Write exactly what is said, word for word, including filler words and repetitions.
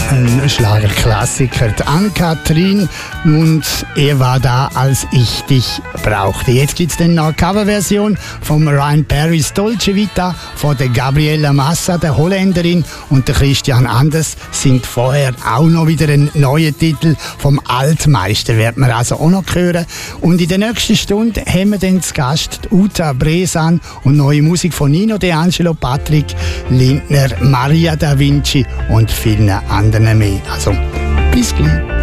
ein Schlagerklassiker. Die Ann-Kathrin und Er war da, als ich dich brauchte. Jetzt gibt es dann noch eine Coverversion von Ryan Perrys Dolce Vita von der Gabriella Massa, der Holländerin, und der Christian Anders sind vorher auch noch wieder ein neuer Titel vom Altmeister, wird man also auch noch hören. Und in der nächsten Stunde haben wir dann zu Gast die Uta Bresan und neue Musik von Nino De Angelo, Patrick Lindner, Maria Da Vinci und vielen anderen mehr. Also, bis gleich.